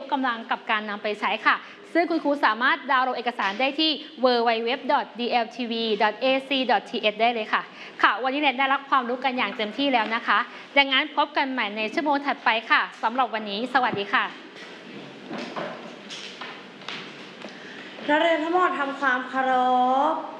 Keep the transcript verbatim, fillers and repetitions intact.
กำลังกับการนำไปใช้ค่ะซึ่งคุณครูสามารถดาวน์โหลดเอกสารได้ที่ ดับเบิลยู ดับเบิลยู ดับเบิลยู ดอท ดี แอล ที วี ดอท เอ ซี ดอท ที เอช ได้เลยค่ะค่ะวันนี้เนี่ยได้รับความรู้กันอย่างเต็มที่แล้วนะคะดังนั้นพบกันใหม่ในชั่วโมงถัดไปค่ะสำหรับวันนี้สวัสดีค่ะนักเรียนทั้งหมดทำความเคารพ